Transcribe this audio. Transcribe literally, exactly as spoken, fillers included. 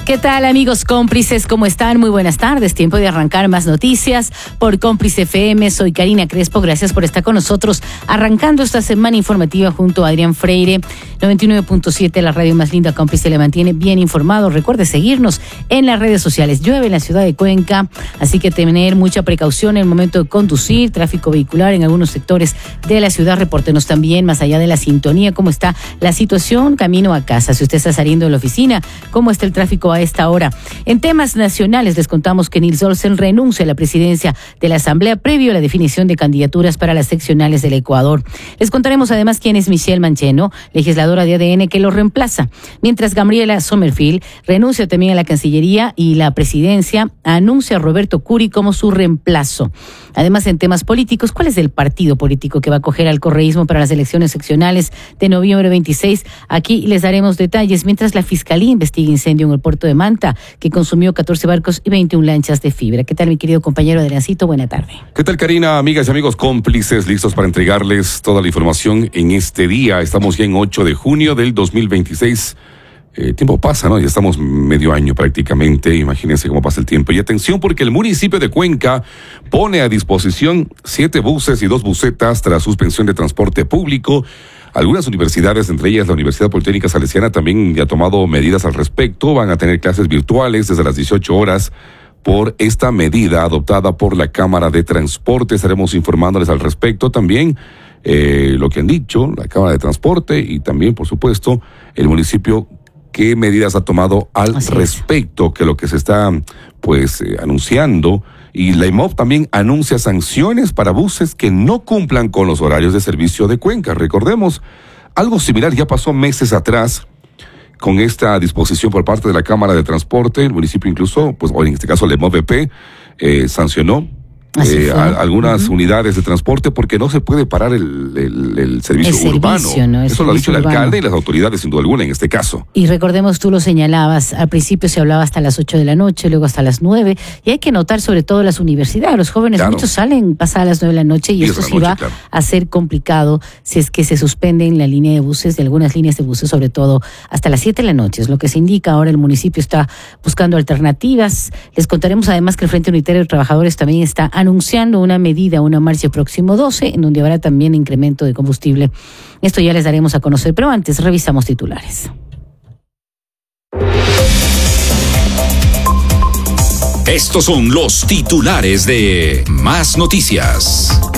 ¿Qué tal, amigos cómplices? ¿Cómo están? Muy buenas tardes. Tiempo de arrancar más noticias por Cómplice F M. Soy Karina Crespo. Gracias por estar con nosotros arrancando esta semana informativa junto a Adrián Freire. noventa y nueve punto siete, la radio más linda. Cómplice le mantiene bien informado. Recuerde seguirnos en las redes sociales. Llueve en la ciudad de Cuenca, así que tener mucha precaución en el momento de conducir. Tráfico vehicular en algunos sectores de la ciudad. Repórtenos también, más allá de la sintonía, cómo está la situación camino a casa. Si usted está saliendo de la oficina, cómo está el tráfico a esta hora. En temas nacionales, les contamos que Nils Olsen renuncia a la presidencia de la Asamblea previo a la definición de candidaturas para las seccionales del Ecuador. Les contaremos además quién es Michelle Mancheno, legisladora de A D N, que lo reemplaza. Mientras Gabriela Sommerfield renuncia también a la Cancillería y la presidencia, anuncia a Roberto Curi como su reemplazo. Además, en temas políticos, ¿cuál es el partido político que va a acoger al correísmo para las elecciones seccionales de noviembre veintiséis? Aquí les daremos detalles, mientras la Fiscalía investiga incendio en el puerto de Manta, que consumió catorce barcos y veintiuna lanchas de fibra. ¿Qué tal, mi querido compañero Adriancito? Buena tarde. ¿Qué tal, Karina? Amigas y amigos cómplices, listos para entregarles toda la información en este día. Estamos ya en ocho de junio del dos mil veintiséis. El eh, tiempo pasa, ¿no? Ya estamos medio año prácticamente. Imagínense cómo pasa el tiempo. Y atención, porque el municipio de Cuenca pone a disposición siete buses y dos busetas tras suspensión de transporte público. Algunas universidades, entre ellas la Universidad Politécnica Salesiana, también ya ha tomado medidas al respecto. Van a tener clases virtuales desde las dieciocho horas por esta medida adoptada por la Cámara de Transporte. Estaremos informándoles al respecto también eh, lo que han dicho la Cámara de Transporte y también, por supuesto, el municipio, qué medidas ha tomado al Así respecto, es. que lo que se está pues eh, anunciando. Y la I M O P también anuncia sanciones para buses que no cumplan con los horarios de servicio de Cuenca. Recordemos, algo similar ya pasó meses atrás con esta disposición por parte de la Cámara de Transporte. El municipio incluso, pues o en este caso la I M O P P, eh, sancionó Eh, a, algunas uh-huh. unidades de transporte porque no se puede parar el, el, el servicio el urbano. Servicio, ¿no? el Eso lo ha dicho el urbano. alcalde y las autoridades, sin duda alguna, en este caso. Y recordemos, tú lo señalabas, al principio se hablaba hasta las ocho de la noche, luego hasta las nueve, y hay que notar sobre todo las universidades. Los jóvenes, claro. muchos salen pasadas las nueve de la noche y esto sí noche, va claro. a ser complicado si es que se suspenden la línea de buses, de algunas líneas de buses, sobre todo hasta las siete de la noche. Es lo que se indica. Ahora el municipio está buscando alternativas. Les contaremos además que el Frente Unitario de Trabajadores también está anunciando una medida, una marcha próximo doce, en donde habrá también incremento de combustible. Esto ya les daremos a conocer, pero antes revisamos titulares. Estos son los titulares de Más Noticias.